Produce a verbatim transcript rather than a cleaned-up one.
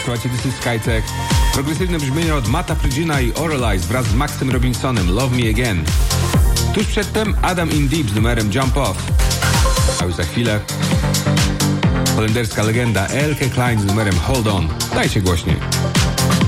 Słuchajcie, This is Skytech. Progresywne brzmienie od Matta Frygina i Oralize wraz z Maxem Robinsonem, Love Me Again. Tuż przedtem Adam in Deep z numerem Jump Off. A już za chwilę holenderska legenda Elke Klein z numerem Hold On. Dajcie głośniej.